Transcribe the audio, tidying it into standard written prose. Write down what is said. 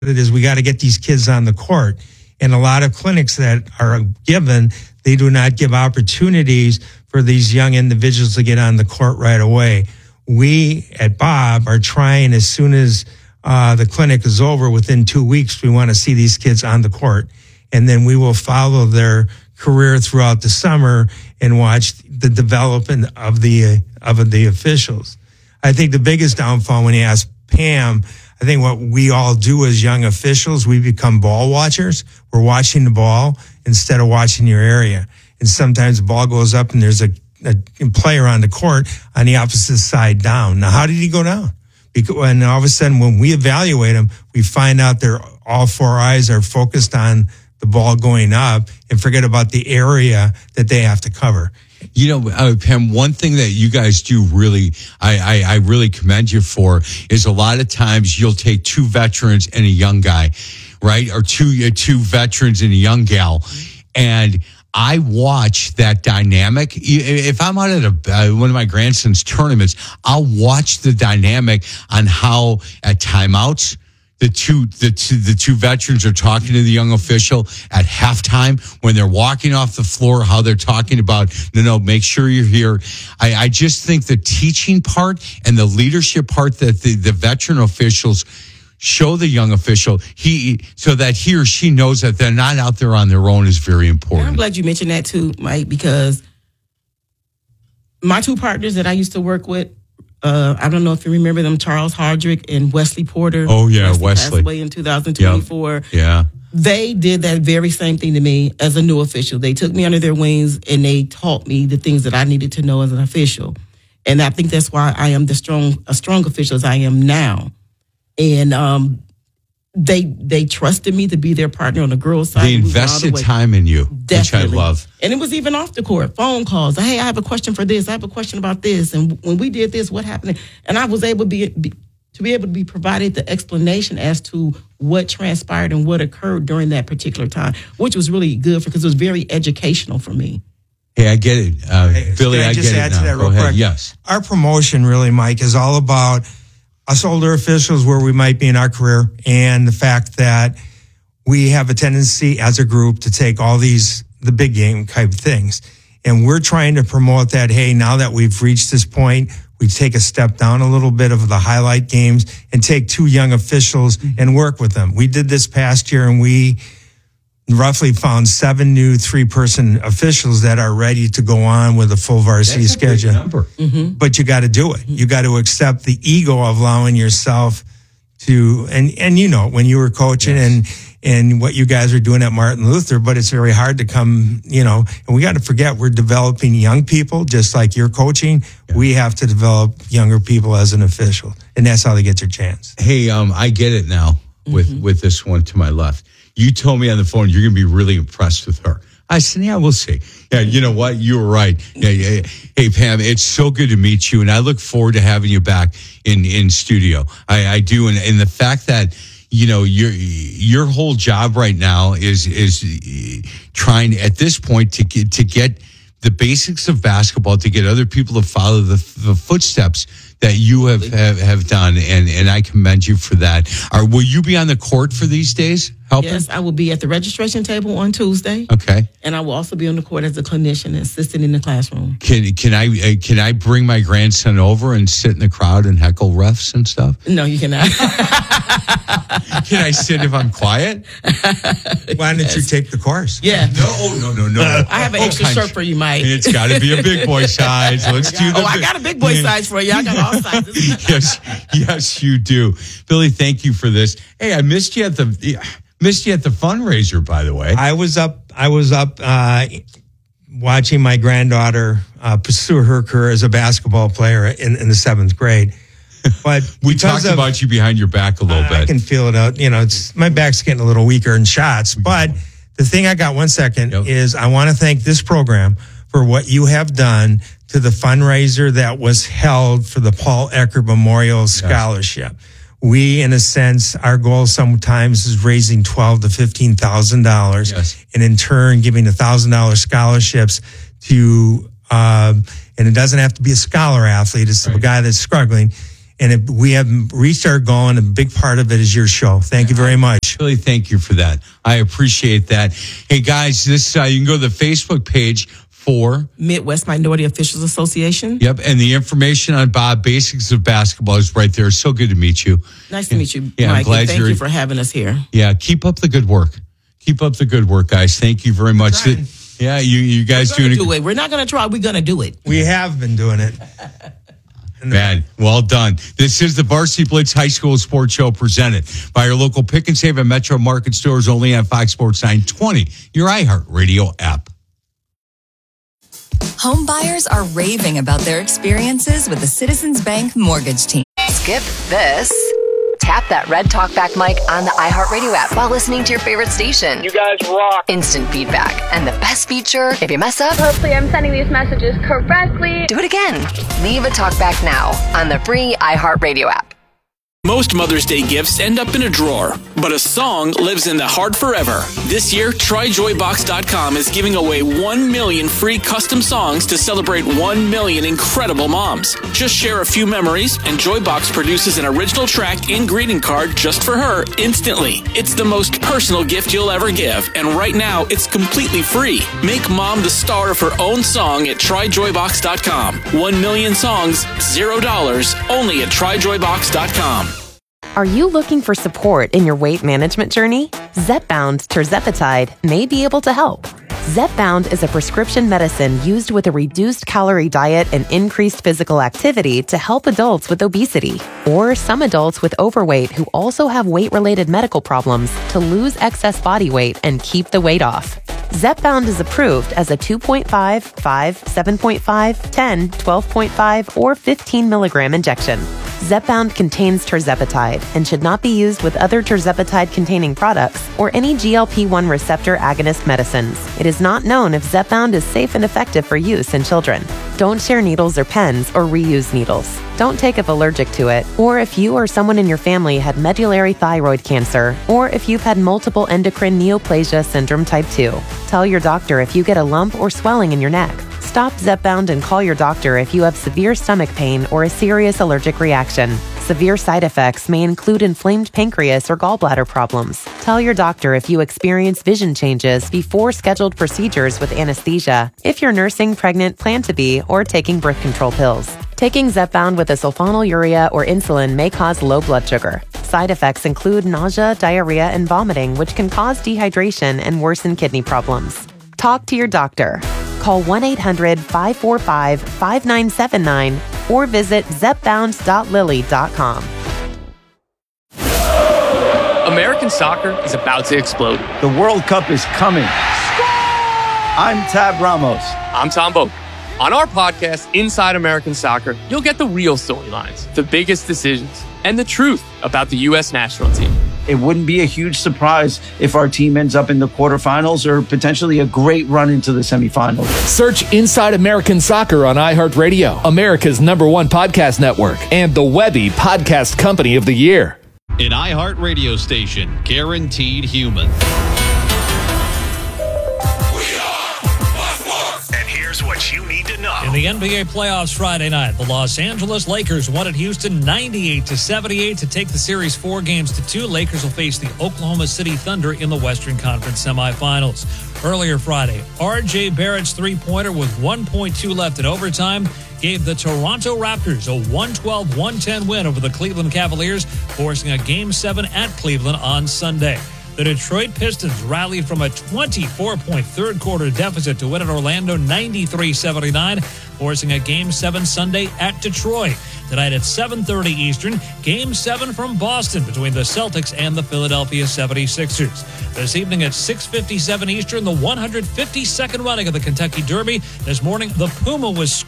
it is we got to get these kids on the court. And a lot of clinics that are given, they do not give opportunities for these young individuals to get on the court right away. We at Bob are trying, as soon as the clinic is over, within 2 weeks, we want to see these kids on the court. And then we will follow their career throughout the summer and watch the development of the officials. I think the biggest downfall, when you ask Pam, I think what we all do as young officials, we become ball watchers. We're watching the ball instead of watching your area. And sometimes the ball goes up and there's a player on the court on the opposite side down. Now, how did he go down? Because, and all of a sudden, when we evaluate him, we find out all four eyes are focused on the ball going up and forget about the area that they have to cover. You know, Pam, one thing that you guys do really, I really commend you for, is a lot of times you'll take two veterans and a young guy, right? Or two veterans and a young gal. And I watch that dynamic. If I'm out at one of my grandson's tournaments, I'll watch the dynamic on how at timeouts, the two veterans are talking to the young official at halftime when they're walking off the floor, how they're talking about, no, make sure you're here. I just think the teaching part and the leadership part that the veteran officials show the young official, so that he or she knows that they're not out there on their own, is very important. And I'm glad you mentioned that too, Mike, because my two partners that I used to work with, I don't know if you remember them, Charles Hardrick and Wesley Porter. Oh, yeah, Wesley passed away in 2024. Yep. Yeah. They did that very same thing to me as a new official. They took me under their wings and they taught me the things that I needed to know as an official. And I think that's why I am a strong official as I am now. And they trusted me to be their partner on the girls' side. They invested time in you, Definitely. which I love. And it was even off the court, phone calls. Hey, I have a question for this. I have a question about this. And when we did this, what happened? And I was able to be able to be provided the explanation as to what transpired and what occurred during that particular time, which was really good because it was very educational for me. Hey, I get it. Billy, I get it now. Go ahead. Yes. Our promotion really, Mike, is all about us older officials where we might be in our career, and the fact that we have a tendency as a group to take all the big game type things. And we're trying to promote that, hey, now that we've reached this point, we take a step down a little bit of the highlight games and take two young officials and work with them. We did this past year, and we roughly found 7 new 3-person officials that are ready to go on with a full varsity schedule. That's a big number. Mm-hmm. But you got to do it. You got to accept the ego of allowing yourself to, and you know, when you were coaching and what you guys are doing at Martin Luther, but it's very hard to come, you know, and we got to forget we're developing young people, just like you're coaching. Yeah. We have to develop younger people as an official, and that's how they get their chance. Hey, I get it now with this one to my left. You told me on the phone you're going to be really impressed with her. I said, yeah, we'll see. Yeah, you know what? You were right. Yeah. Hey, Pam, it's so good to meet you, and I look forward to having you back in studio. I do, and the fact that, you know, your whole job right now is trying at this point to get the basics of basketball, to get other people to follow the footsteps that you have done, and I commend you for that. Will you be on the court for these days helping? Yes, I will be at the registration table on Tuesday. Okay. And I will also be on the court as a clinician and assistant in the classroom. Can I bring my grandson over and sit in the crowd and heckle refs and stuff? No, you cannot. Can I sit if I'm quiet? Why don't you take the course? Yeah. No. I have an extra shirt for you, Mike. It's got to be a big boy size. Let's do the. I got a big boy size for you. I got all sizes. Yes, you do. Billy, thank you for this. Hey, I missed you at the fundraiser, by the way. I was up watching my granddaughter pursue her career as a basketball player in the 7th grade. But we talked about you behind your back a little bit. I can feel it out. You know, my back's getting a little weaker in shots. But the thing I got 1 second is I want to thank this program for what you have done to the fundraiser that was held for the Paul Eckert Memorial Scholarship. We, in a sense, our goal sometimes is raising $12,000 to $15,000, and in turn giving $1,000 scholarships to, and it doesn't have to be a scholar athlete. It's a guy that's struggling. And we have reached our goal, and a big part of it is your show. Thank you very much. Really, thank you for that. I appreciate that. Hey, guys, this you can go to the Facebook page for Midwest Minority Officials Association. Yep, and the information on Bob, Basics of Basketball, is right there. So good to meet you. Nice to meet you, Yeah, I'm Mike. glad Thank you for having us here. Yeah, keep up the good work. Keep up the good work, guys. Thank you very much. Yeah, you guys doing it. We're not going to try. We're going to do it. We have been doing it. Man, well done. This is the Varsity Blitz High School Sports Show presented by your local Pick and Save and Metro Market stores only on Fox Sports 920, your iHeartRadio app. Home buyers are raving about their experiences with the Citizens Bank mortgage team. Skip this. Tap that red talkback mic on the iHeartRadio app while listening to your favorite station. You guys rock. Instant feedback. And the best feature, if you mess up, hopefully I'm sending these messages correctly. do it again. Leave a talkback now on the free iHeartRadio app. Most Mother's Day gifts end up in a drawer, but a song lives in the heart forever. This year, TryJoyBox.com is giving away 1 million free custom songs to celebrate 1 million incredible moms. Just share a few memories, and Joybox produces an original track and greeting card just for her instantly. It's the most personal gift you'll ever give, and right now, it's completely free. Make mom the star of her own song at TryJoyBox.com. 1 million songs, $0, only at TryJoyBox.com. Are you looking for support in your weight management journey? Zepbound tirzepatide may be able to help. Zepbound is a prescription medicine used with a reduced calorie diet and increased physical activity to help adults with obesity or some adults with overweight who also have weight-related medical problems to lose excess body weight and keep the weight off. Zepbound is approved as a 2.5, 5, 7.5, 10, 12.5, or 15 milligram injection. Zepbound contains tirzepatide and should not be used with other tirzepatide-containing products or any GLP-1 receptor agonist medicines. It is not known if Zepbound is safe and effective for use in children. Don't share needles or pens or reuse needles. Don't take if allergic to it, or if you or someone in your family had medullary thyroid cancer, or if you've had multiple endocrine neoplasia syndrome type 2. Tell your doctor if you get a lump or swelling in your neck. Stop Zepbound and call your doctor if you have severe stomach pain or a serious allergic reaction. Severe side effects may include inflamed pancreas or gallbladder problems. Tell your doctor if you experience vision changes before scheduled procedures with anesthesia, if you're nursing, pregnant, plan to be, or taking birth control pills. Taking Zepbound with a sulfonylurea or insulin may cause low blood sugar. Side effects include nausea, diarrhea, and vomiting, which can cause dehydration and worsen kidney problems. Talk to your doctor. Call 1-800-545-5979 or visit zepbound.lily.com. American soccer is about to explode. The World Cup is coming. I'm Tab Ramos. I'm Tom Boak. On our podcast, Inside American Soccer, you'll get the real storylines, the biggest decisions, and the truth about the U.S. national team. It wouldn't be a huge surprise if our team ends up in the quarterfinals or potentially a great run into the semifinals. Search Inside American Soccer on iHeartRadio, America's #1 podcast network, and the Webby Podcast Company of the Year. An iHeartRadio station, guaranteed human. What you need to know. In the NBA playoffs Friday night, the Los Angeles Lakers won at Houston 98-78 to take the series 4 games to 2. Lakers will face the Oklahoma City Thunder in the Western Conference semifinals. Earlier Friday, R.J. Barrett's three-pointer with 1.2 left in overtime gave the Toronto Raptors a 112-110 win over the Cleveland Cavaliers, forcing a Game 7 at Cleveland on Sunday. The Detroit Pistons rallied from a 24-point third-quarter deficit to win at Orlando 93-79, forcing a Game 7 Sunday at Detroit. Tonight at 7:30 Eastern, Game 7 from Boston between the Celtics and the Philadelphia 76ers. This evening at 6:57 Eastern, the 152nd running of the Kentucky Derby. This morning, the Puma was